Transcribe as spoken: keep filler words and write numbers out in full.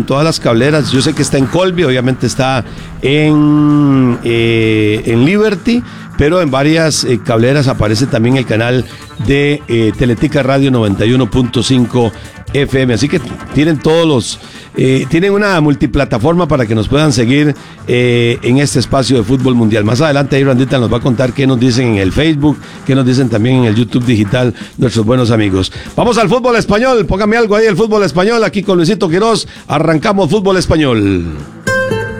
todas las cableras. Yo sé que está en Colby, obviamente está en, eh, en Liberty, pero en varias eh, cableras aparece también el canal de eh, Teletica Radio noventa y uno punto cinco F M, así que tienen todos los eh, tienen una multiplataforma para que nos puedan seguir eh, en este espacio de fútbol mundial. Más adelante ahí Randita nos va a contar qué nos dicen en el Facebook, qué nos dicen también en el YouTube digital nuestros buenos amigos. Vamos al fútbol español, póngame algo ahí el fútbol español, aquí con Luisito Quiroz, arrancamos fútbol español.